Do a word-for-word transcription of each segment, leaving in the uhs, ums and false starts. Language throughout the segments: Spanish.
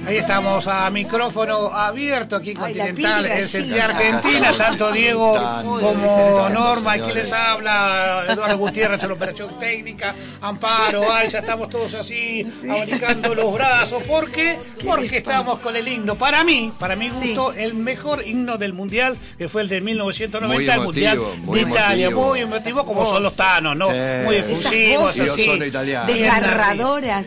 Ahí estamos a micrófono abierto aquí Continental, en Sentir Argentina, tanto Diego como Norma, aquí les habla Eduardo Gutiérrez en la operación técnica, Amparo, ay, ya estamos todos así, abanicando los brazos, ¿por qué? Porque estamos con el himno, para mí, para mi gusto, el mejor himno del Mundial, que fue el de mil novecientos noventa, el Mundial de Italia, muy emotivo, como son los tanos, ¿no? Muy efusivos, así, desgarradoras,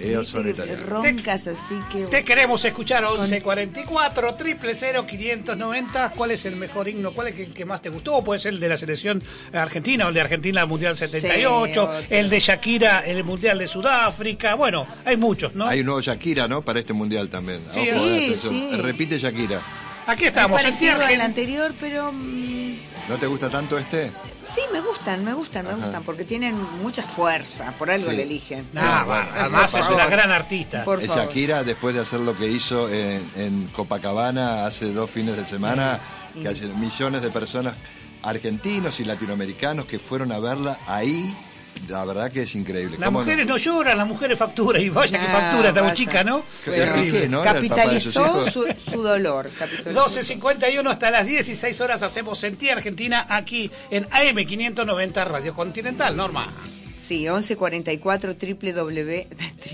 roncas, así que... Te queremos escuchar once cuarenta y cuatro, triple cero, quinientos noventa. ¿Cuál es el mejor himno? ¿Cuál es el que más te gustó? O puede ser el de la selección argentina o el de Argentina Mundial setenta y ocho, sí, el de Shakira, el Mundial de Sudáfrica. Bueno, hay muchos, ¿no? Hay un nuevo Shakira, ¿no? Para este Mundial también. Sí, Ojo, sí, sí. Repite Shakira. Aquí estamos. Es parecido al anterior, pero... ¿No te gusta tanto este? Sí, me gustan, me gustan, me Ajá. gustan, porque tienen mucha fuerza, por algo sí. le eligen. Nah, bueno, además es una gran artista. Por Shakira, después de hacer lo que hizo en, en Copacabana hace dos fines de semana, sí. que hay millones de personas argentinos y latinoamericanos que fueron a verla ahí. La verdad que es increíble. Las mujeres no? no lloran, las mujeres facturan, y vaya ah, que factura esta bochica, ¿no? Pero, ¿qué, no? Capitalizó su, su dolor. doce cincuenta y uno hasta las dieciséis horas hacemos Sentir Argentina aquí en A M quinientos noventa Radio Continental, Norma. Sí, once cuarenta y cuatro, triple W...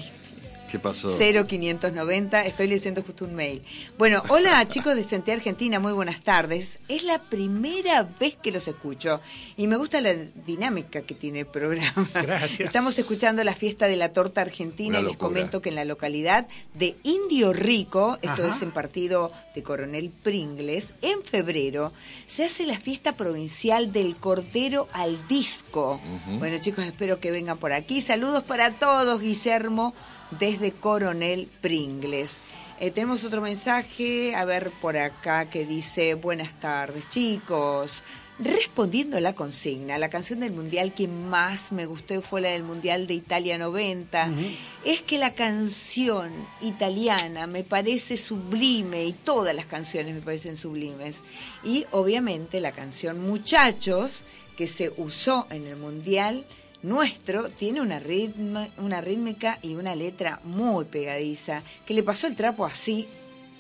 ¿Qué pasó? cero quinientos noventa, estoy leyendo justo un mail. Bueno, hola chicos de Sentir Argentina, muy buenas tardes. Es la primera vez que los escucho y me gusta la dinámica que tiene el programa. Gracias. Estamos escuchando la fiesta de la torta argentina y les comento que en la localidad de Indio Rico, esto Ajá. es en partido de Coronel Pringles, en febrero se hace la fiesta provincial del Cordero al Disco. Uh-huh. Bueno chicos, espero que vengan por aquí. Saludos para todos, Guillermo, desde Coronel Pringles. Eh, tenemos otro mensaje, a ver por acá, que dice: buenas tardes chicos, respondiendo a la consigna, la canción del Mundial que más me gustó fue la del Mundial de Italia noventa. Uh-huh. Es que la canción italiana me parece sublime, y todas las canciones me parecen sublimes, y obviamente la canción Muchachos, que se usó en el Mundial nuestro, tiene una ritmo, una rítmica y una letra muy pegadiza, que le pasó el trapo así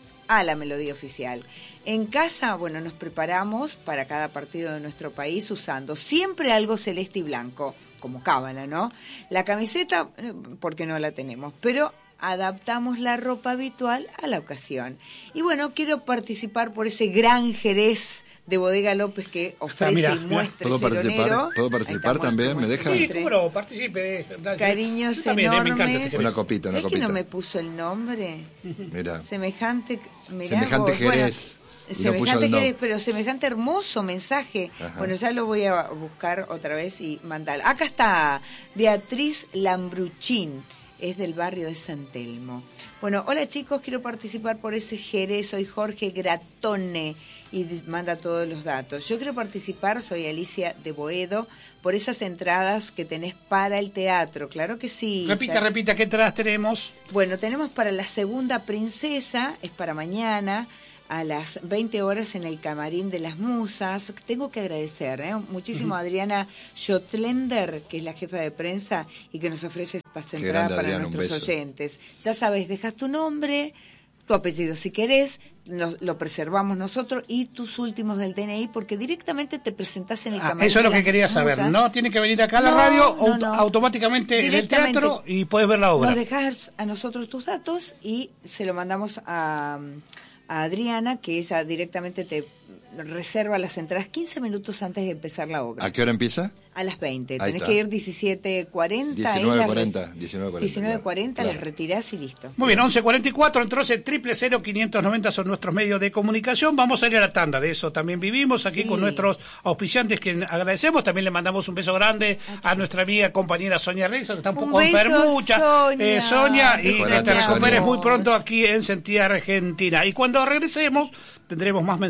a la melodía oficial. En casa, bueno, nos preparamos para cada partido de nuestro país usando siempre algo celeste y blanco, como cábala, ¿no? La camiseta, porque no la tenemos, pero adaptamos la ropa habitual a la ocasión. Y bueno, quiero participar por ese gran Jerez de Bodega López que ofrece ah, mira, y muestra ¿Puedo participar, ¿Puedo participar también? ¿Me deja? Sí, cómo participe. Cariños enormes. Una copita, una ¿Es copita. que no me puso el nombre? Mira. Semejante... Mirá semejante vos, Jerez. Bueno, semejante Jerez, pero semejante hermoso mensaje. Ajá. Bueno, ya lo voy a buscar otra vez y mandar. Acá está Beatriz Lambruchín. Es del barrio de San Telmo. Bueno, hola chicos, quiero participar por ese Jerez, soy Jorge Gratone, y manda todos los datos. Yo quiero participar, soy Alicia de Boedo, por esas entradas que tenés para el teatro, claro que sí. Repita, ya... repita, ¿qué entradas tenemos? Bueno, tenemos para la segunda princesa, es para mañana, a las veinte horas en el Camarín de las Musas. Tengo que agradecer ¿eh? muchísimo uh-huh. a Adriana Schotlender, que es la jefa de prensa y que nos ofrece estas entradas para Adriana, nuestros oyentes. Ya sabes, dejas tu nombre, tu apellido si querés, nos, lo preservamos nosotros, y tus últimos del D N I, porque directamente te presentás en el ah, Camarín. Eso es lo que quería Musas. saber. No tiene que venir acá a la no, radio, no, auto, no. automáticamente en el teatro y puedes ver la obra. Nos dejás a nosotros tus datos y se lo mandamos a... a Adriana, que ella directamente te reserva las entradas quince minutos antes de empezar la obra. ¿A qué hora empieza? A las veinte. Ahí Tenés está. que ir diecisiete cuarenta. diecinueve cuarenta. diecinueve cuarenta, las retirás y listo. Muy bien, once cuarenta y cuatro, entonces triple cero quinientos noventa son nuestros medios de comunicación. Vamos a ir a la tanda, de eso también vivimos aquí sí. con nuestros auspiciantes, que agradecemos. También le mandamos un beso grande a nuestra amiga compañera Sonia Reyes, que está un, un poco enfermucha. Sonia, eh, Sonia y Hola, te recuperes muy pronto aquí en Sentir Argentina. Y cuando regresemos tendremos más mensajes de la gente.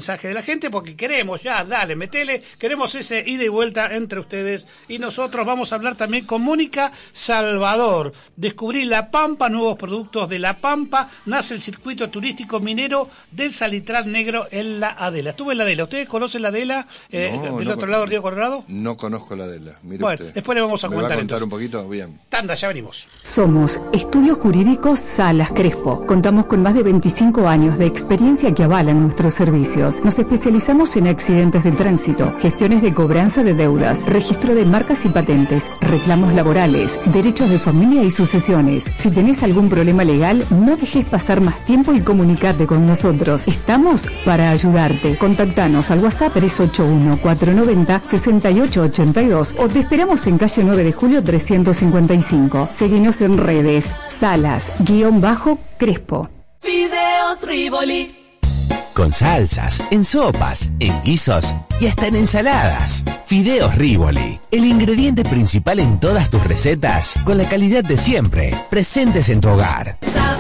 gente porque queremos ya, dale, metele, queremos ese ida y vuelta entre ustedes y nosotros. Vamos a hablar también con Mónica Salvador. Descubrir La Pampa, nuevos productos de La Pampa, nace el circuito turístico minero del Salitral Negro en la Adela. Estuve en la Adela, ¿ustedes conocen la Adela eh, no, del no, otro lado del Río Colorado? No conozco la Adela, mire bueno, usted. Después le vamos a ¿Me comentar. va a contar entonces. un poquito? Bien. Tanda, ya venimos. Somos Estudios Jurídicos Salas Crespo. Contamos con más de veinticinco años de experiencia que avalan nuestros servicios. Nos especializamos en accidentes de tránsito, gestiones de cobranza de deudas, registro de marcas y patentes, reclamos laborales, derechos de familia y sucesiones. Si tenés algún problema legal, no dejes pasar más tiempo y comunicate con nosotros. Estamos para ayudarte. Contactanos al WhatsApp tres ocho uno, cuatro nueve cero, seis ocho ocho dos o te esperamos en calle nueve de julio trescientos cincuenta y cinco. Seguinos en redes, Salas, guión bajo, Crespo. Fideos Rivoli. Con salsas, en sopas, en guisos y hasta en ensaladas. Fideos Rivoli, el ingrediente principal en todas tus recetas, con la calidad de siempre, presentes en tu hogar.